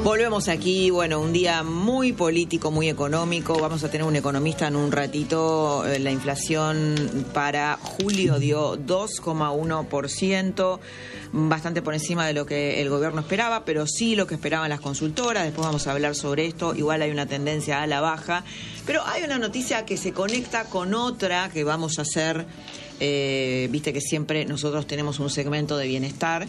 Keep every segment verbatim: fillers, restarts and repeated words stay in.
Volvemos aquí, bueno, un día muy político, muy económico. Vamos a tener un economista en un ratito. La inflación para julio dio dos coma uno por ciento, bastante por encima de lo que el gobierno esperaba, pero sí lo que esperaban las consultoras. Después vamos a hablar sobre esto. Igual hay una tendencia a la baja, pero hay una noticia que se conecta con otra que vamos a hacer. Eh, viste que siempre nosotros tenemos un segmento de bienestar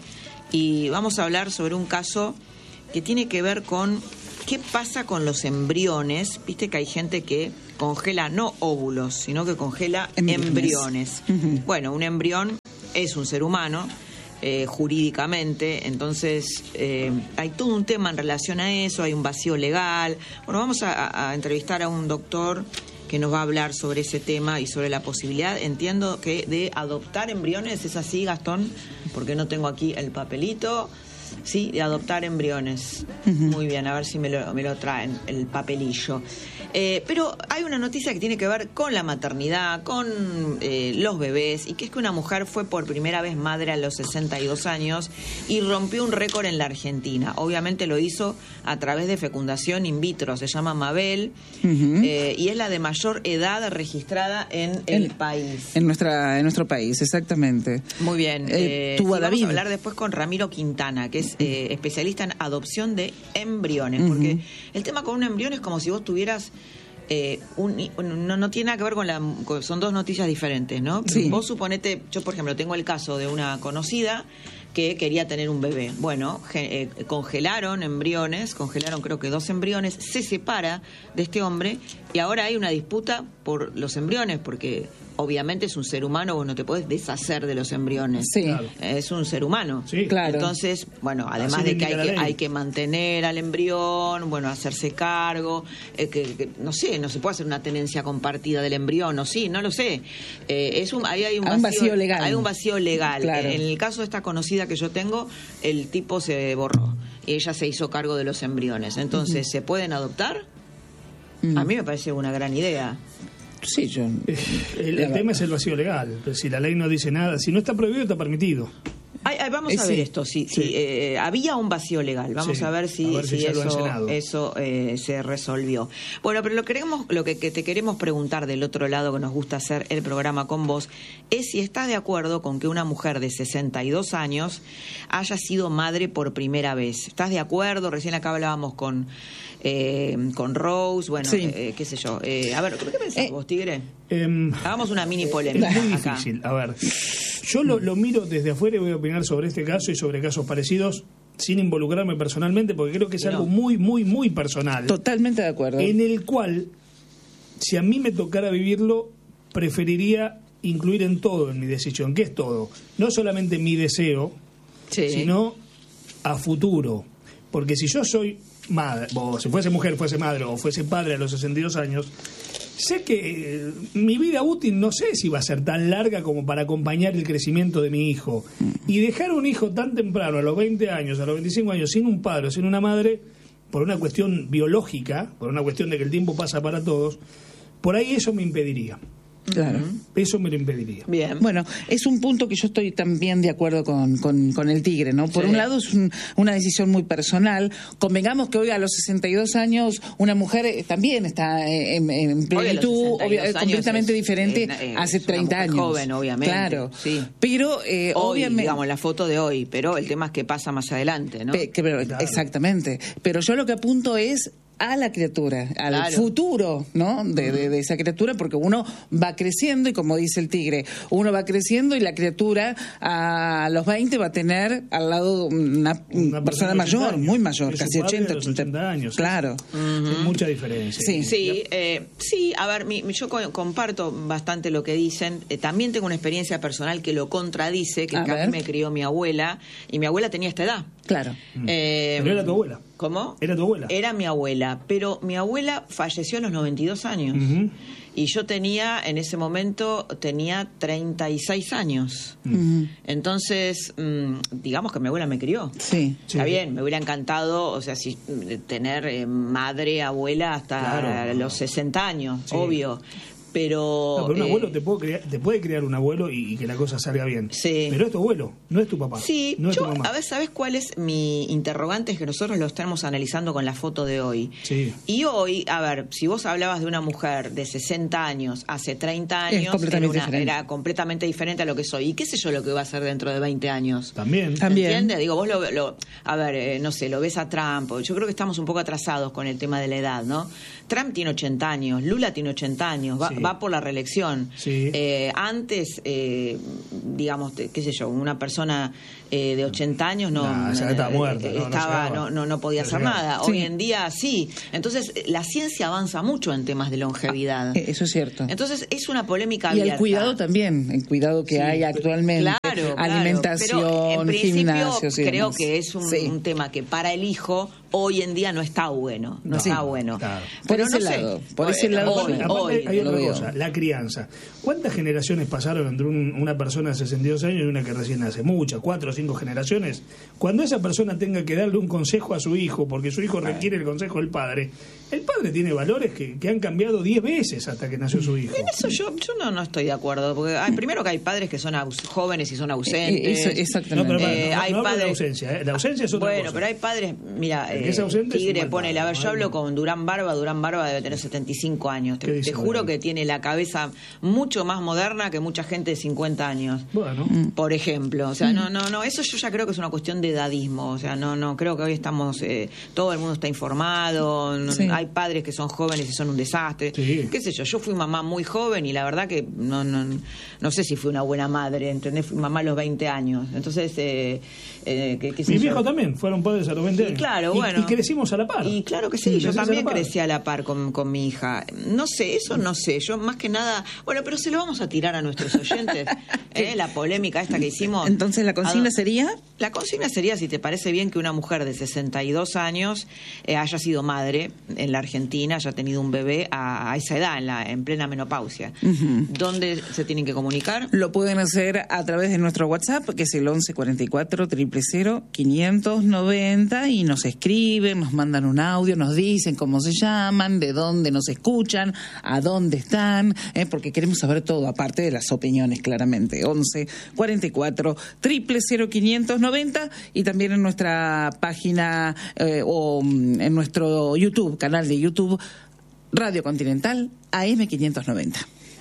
y vamos a hablar sobre un caso que tiene que ver con qué pasa con los embriones. Viste que hay gente que congela no óvulos, sino que congela embriones. embriones. Uh-huh. Bueno, un embrión es un ser humano, eh, jurídicamente, entonces eh, hay todo un tema en relación a eso, hay un vacío legal. Bueno, vamos a, a entrevistar a un doctor que nos va a hablar sobre ese tema y sobre la posibilidad, entiendo que de adoptar embriones. ¿Es así, Gastón? Porque no tengo aquí el papelito. Sí, de adoptar embriones. Uh-huh. Muy bien, a ver si me lo, me lo traen, el papelillo. Eh, pero hay una noticia que tiene que ver con la maternidad, con eh, los bebés, y que es que una mujer fue por primera vez madre a los sesenta y dos años y rompió un récord en la Argentina. Obviamente lo hizo a través de fecundación in vitro, se llama Mabel, uh-huh. eh, y es la de mayor edad registrada en el, el país. En nuestra en nuestro país, exactamente. Muy bien. Eh, eh, tuvo sí, a David. Vamos a hablar después con Ramiro Quintana, que es eh, especialista en adopción de embriones, uh-huh. porque el tema con un embrión es como si vos tuvieras Eh, un, un, no, no tiene nada que ver con la... Con, son dos noticias diferentes, ¿no? Sí. Vos suponete, yo por ejemplo tengo el caso de una conocida que quería tener un bebé. Bueno, ge, eh, congelaron embriones, congelaron creo que dos embriones, se separa de este hombre y ahora hay una disputa por los embriones, porque obviamente es un ser humano, vos no te podés deshacer de los embriones. Sí. Claro. Es un ser humano. Sí, claro. Entonces, bueno, además Así de que hay, que ley. hay que mantener al embrión, bueno, hacerse cargo, eh, que, que no sé, no se puede hacer una tenencia compartida del embrión, o sí, no lo sé. Eh, es un, ahí hay un, hay un vacío, vacío legal. Hay un vacío legal. Claro. En el caso de esta conocida que yo tengo, el tipo se borró y ella se hizo cargo de los embriones. Entonces, uh-huh. ¿se pueden adoptar? Uh-huh. A mí me parece una gran idea. Sí, yo... El, el tema es el vacío legal. Si la ley no dice nada, si no está prohibido, está permitido. Ay, ay, vamos eh, a ver sí. esto. Si, Sí. si eh, había un vacío legal, vamos Sí. a ver si, A ver si si ya lo han eso, llenado. eso eh, se resolvió. Bueno, pero lo, queremos, lo que, que te queremos preguntar del otro lado, que nos gusta hacer el programa con vos, es si estás de acuerdo con que una mujer de sesenta y dos años haya sido madre por primera vez. ¿Estás de acuerdo? Recién acá hablábamos con... Eh, con Rose, bueno, sí. eh, qué sé yo. Eh, a ver, ¿qué pensás eh, vos, Tigre? Eh, Hagamos una mini polémica. Es muy acá. difícil. A ver, yo lo, lo miro desde afuera y voy a opinar sobre este caso y sobre casos parecidos sin involucrarme personalmente, porque creo que es no. algo muy, muy, muy personal. Totalmente de acuerdo. En el cual, si a mí me tocara vivirlo, preferiría incluir en todo en mi decisión. ¿Qué es todo? No solamente mi deseo, Sí. sino a futuro. Porque si yo soy madre, o si fuese mujer, fuese madre o fuese padre a los sesenta y dos años, sé que eh, mi vida útil no sé si va a ser tan larga como para acompañar el crecimiento de mi hijo. Y dejar un hijo tan temprano, a los veinte años, a los veinticinco años, sin un padre o sin una madre, por una cuestión biológica, por una cuestión de que el tiempo pasa para todos, por ahí eso me impediría. Claro. Eso me lo impediría. Bien. Bueno, es un punto que yo estoy también de acuerdo con, con, con el Tigre, ¿no? Por Sí. un lado es un, una decisión muy personal. Convengamos que hoy a los sesenta y dos años una mujer eh, también está eh, en, en plenitud, Hoy a los sesenta y dos obvia- años completamente es, diferente eh, eh, hace es una treinta mujer años. joven, obviamente. Claro. Sí. Pero eh, Hoy, obviamente... digamos, la foto de hoy, pero el tema es que pasa más adelante, ¿no? Pe- que- pero- Claro. Exactamente. Pero yo lo que apunto es a la criatura, al Claro. futuro, ¿no? De, de, de esa criatura, porque uno va creciendo y, como dice el Tigre, uno va creciendo y la criatura a los veinte va a tener al lado una, Una persona persona de mayor, ochenta muy años. mayor, Es su casi padre ochenta, de los ochenta años. Claro. Hay mucha diferencia. Sí. Sí, eh, sí, a ver, mi, mi- yo co- comparto bastante lo que dicen. Eh, también tengo una experiencia personal que lo contradice, que, A que a ver. mí me crió mi abuela, y mi abuela tenía esta edad. Claro. Eh, Pero era tu abuela. ¿Cómo? Era tu abuela. Era mi abuela, pero mi abuela falleció a los noventa y dos años. Ujú. Y yo tenía, en ese momento, tenía treinta y seis años. Ujú. Entonces, mm, digamos que mi abuela me crió. Sí. Sí. Está bien, me hubiera encantado, o sea, si, tener eh, madre, abuela hasta Claro. los sesenta años, Sí. obvio. pero... No, pero un eh, abuelo te puede, crear, te puede crear un abuelo y, y que la cosa salga bien. Sí. Pero es tu abuelo, no es tu papá. Sí, no es yo, tu mamá. a ver, ¿sabes cuál es mi interrogante? Es que nosotros lo estamos analizando con la foto de hoy. Sí. Y hoy, a ver, si vos hablabas de una mujer de sesenta años, hace treinta Es años, completamente era, una- diferente. era completamente diferente a lo que soy. ¿Y qué sé yo lo que va a ser dentro de veinte años? También. También. ¿Entiendes? Digo, vos lo, lo- a ver, eh, no sé, lo ves a Trump. Yo creo que estamos un poco atrasados con el tema de la edad, ¿no? Trump tiene ochenta años, Lula tiene ochenta años, va, Sí. va por la reelección. Sí. Eh, antes, eh, digamos, te- qué sé yo, una persona eh, de ochenta años no, Nah, esa estaba eh, muerta, no, no estaba, llegaba. no, no, no podía No hacer llegaba. nada. Sí. Hoy en día sí. Entonces, eh, la ciencia avanza mucho en temas de longevidad. Eh, Eso es cierto. Entonces, es una polémica Y abierta. el cuidado también, el cuidado que Sí, hay pero- actualmente. Claro, claro. Alimentación, Pero, en principio, gimnasios y creo demás. que es un, Sí. un tema que para el hijo hoy en día no está bueno. No, No, está sí, bueno. claro. Por Pero ese no sé. lado, por ese lado, Hoy, sí. Aparte, hoy. hay lo otra veo. cosa, la crianza. ¿Cuántas generaciones pasaron entre un- una persona de sesenta y dos años y una que recién nace? Muchas, cuatro o cinco generaciones. Cuando esa persona tenga que darle un consejo a su hijo, porque su hijo requiere el consejo del padre, el padre tiene valores que, que han cambiado diez veces hasta que nació su hijo. En eso yo, yo no, no estoy de acuerdo. Porque hay, primero que hay padres que son aus- jóvenes y son Eh, ausentes. eso- No, exactamente. pero, Eh, no, no hay hablo de padres- la ausencia. ¿eh? La ausencia es otra Bueno, cosa. pero hay padres, mira, El que eh, es ausente es un Tigre, mal ponele, a padre, ver, ¿no? yo hablo con Durán Barba, Durán Barba debe tener setenta y cinco años, ¿Qué te, dice te juro Durán? que tiene la cabeza mucho más moderna que mucha gente de cincuenta años. Bueno, Por ejemplo, o sea, no, no, no, eso yo ya creo que es una cuestión de edadismo, o sea, no, no, creo que hoy estamos, eh, todo el mundo está informado, no- Sí. hay padres que son jóvenes y son un desastre, Sí. qué sé yo, yo fui mamá muy joven y la verdad que no, no, no sé si fui una buena madre, ¿entendés? Fui mamá a los veinte años, entonces, eh, eh, qué, qué sé mis yo. viejos también fueron padres a los veinte Y años. claro, Y- bueno. Y crecimos a la par. Y claro que sí, yo Crecés a la también par. crecí a la par con, con mi hija. No sé, eso no sé. Yo más que nada, bueno, pero se lo vamos a tirar a nuestros oyentes, ¿eh? La polémica esta que hicimos. Entonces, ¿la consigna ¿A dó- sería? La consigna sería si te parece bien que una mujer de sesenta y dos años eh, haya sido madre en la Argentina, haya tenido un bebé a, a esa edad, en, la, en plena menopausia. ¿Dónde se tienen que comunicar? Lo pueden hacer a través de nuestro WhatsApp, que es el once cuarenta y cuatro, cero cero cero, quinientos noventa, y nos escriben, nos mandan un audio, nos dicen cómo se llaman, de dónde nos escuchan, a dónde están, ¿eh? Porque queremos saber todo, aparte de las opiniones, claramente. once cuarenta y cuatro, cero cero cero, quinientos noventa, y también en nuestra página eh, o mm, en nuestro YouTube, canal de YouTube, Radio Continental A M quinientos noventa.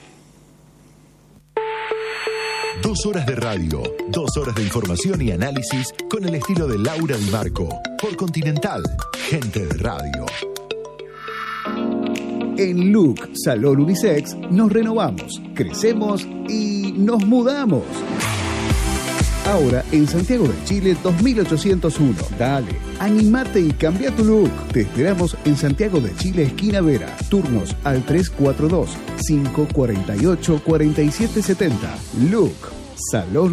Dos horas de radio, dos horas de información y análisis con el estilo de Laura Di Marco. Por Continental, gente de radio. En Look Salón Unisex nos renovamos, crecemos y nos mudamos. Ahora en Santiago de Chile dos mil ochocientos uno. Dale, animate y cambia tu look. Te esperamos en Santiago de Chile, esquina Vera. Turnos al tres cuatro dos, cinco cuatro ocho, cuatro siete siete cero. Look Salón